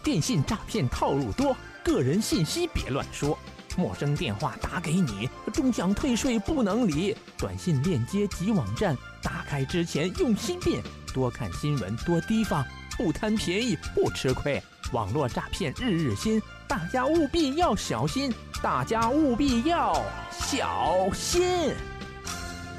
电信诈骗套路多，个人信息别乱说。陌生电话打给你，终想退税不能理。短信链接及网站，打开之前用心辨。多看新闻，多提防，不贪便宜不吃亏。网络诈骗日日新，大家务必要小心。大家务必要小心。